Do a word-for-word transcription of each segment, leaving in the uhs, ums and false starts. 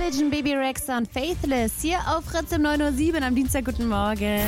Religion, Baby Rexha und Faithless hier auf Fritz um neun Uhr sieben am Dienstag. Guten Morgen.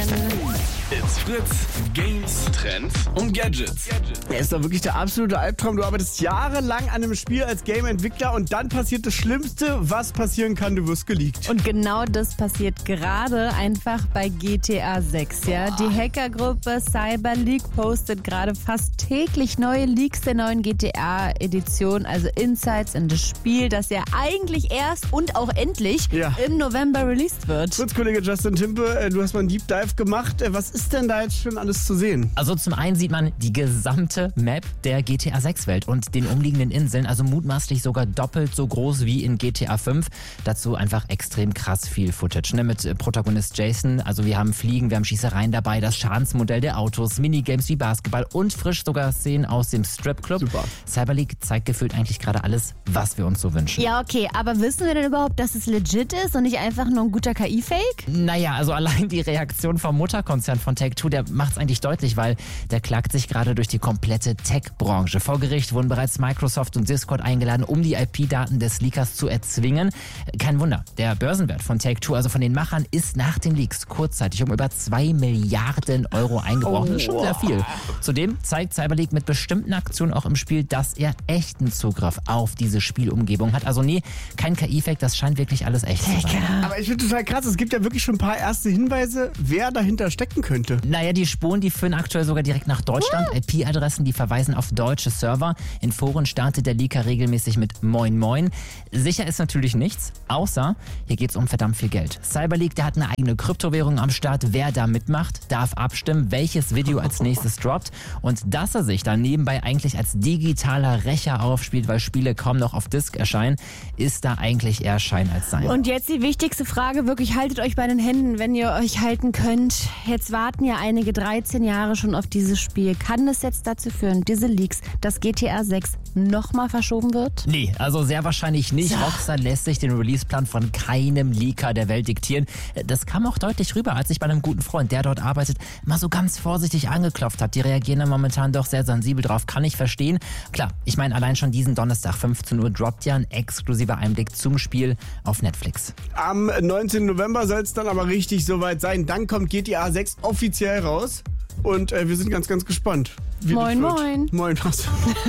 It's Fritz, Games, Trends und Gadgets. Er ist doch wirklich der absolute Albtraum. Du arbeitest jahrelang an einem Spiel als Game-Entwickler und dann passiert das Schlimmste, was passieren kann. Du wirst geleakt. Und genau das passiert gerade einfach bei G T A sechs. Ja? Die Hackergruppe CyberLeak postet gerade fast täglich neue Leaks der neuen G T A-Edition, also Insights in das Spiel, das ja eigentlich erst und auch endlich Ja. im November released wird. Fritz-Kollege Justin Timpe, du hast mal einen Deep Dive gemacht. Was ist denn da jetzt schon alles zu sehen? Also zum einen sieht man die gesamte Map der G T A sechs Welt und den umliegenden Inseln, also mutmaßlich sogar doppelt so groß wie in G T A fünf. Dazu einfach extrem krass viel Footage, ne? Mit Protagonist Jason, also wir haben Fliegen, wir haben Schießereien dabei, das Schadensmodell der Autos, Minigames wie Basketball und frisch sogar Szenen aus dem Stripclub. Super. CyberLeak zeigt gefühlt eigentlich gerade alles, was wir uns so wünschen. Ja, okay, aber wissen wir denn überhaupt, dass es legit ist und nicht einfach nur ein guter K I-Fake? Naja, also allein die Reaktion vom Mutterkonzern von Take-Two, der macht es eigentlich deutlich, weil der klagt sich gerade durch die komplette Tech-Branche. Vor Gericht wurden bereits Microsoft und Discord eingeladen, um die I P-Daten des Leakers zu erzwingen. Kein Wunder, der Börsenwert von Take-Two, also von den Machern, ist nach den Leaks kurzzeitig um über zwei Milliarden Euro eingebrochen. Das ist schon sehr viel. Zudem zeigt CyberLeak mit bestimmten Aktionen auch im Spiel, dass er echten Zugriff auf diese Spielumgebung hat. Also nee, kein K I-Fake, das scheint wirklich alles echt zu sein. Aber ich finde total krass, es gibt ja wirklich schon ein paar erste Hinweise, wer dahinter stecken könnte. Naja, die Spuren, die führen aktuell sogar direkt nach Deutschland. I P-Adressen, die verweisen auf deutsche Server. In Foren startet der Leaker regelmäßig mit Moin Moin. Sicher ist natürlich nichts, außer hier geht es um verdammt viel Geld. CyberLeak, der hat eine eigene Kryptowährung am Start. Wer da mitmacht, darf abstimmen, welches Video als nächstes droppt. Und dass er sich dann nebenbei eigentlich als digitaler Rächer aufspielt, weil Spiele kaum noch auf Disc erscheinen, ist da eigentlich eher Schein als Sein. Und jetzt die wichtigste Frage, wirklich haltet euch bei den Händen, wenn ihr euch halten könnt. Jetzt warten ja einige dreizehn Jahre schon auf dieses Spiel. Kann das jetzt dazu führen, diese Leaks, dass G T A sechs nochmal verschoben wird? Nee, also sehr wahrscheinlich nicht. So. Rockstar lässt sich den Releaseplan von keinem Leaker der Welt diktieren. Das kam auch deutlich rüber, als ich bei einem guten Freund, der dort arbeitet, mal so ganz vorsichtig angeklopft habe. Die reagieren da momentan doch sehr sensibel drauf, kann ich verstehen. Klar, ich meine, allein schon diesen Donnerstag fünfzehn Uhr droppt ja ein exklusiver Einblick zum Spiel auf Netflix. Am neunzehnten November soll es dann aber richtig soweit sein. Dann kommt G T A sechs offiziell raus. Und äh, wir sind ganz, ganz gespannt. Wie Moin, das wird. moin. Moin, was?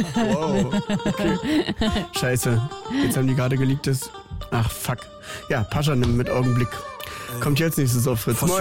Wow. Okay. Scheiße. Jetzt haben die gerade geleakt. Das. Ach, fuck. Ja, Pascha nimmt mit Augenblick. Kommt jetzt nächstes auf Fritz. Moin.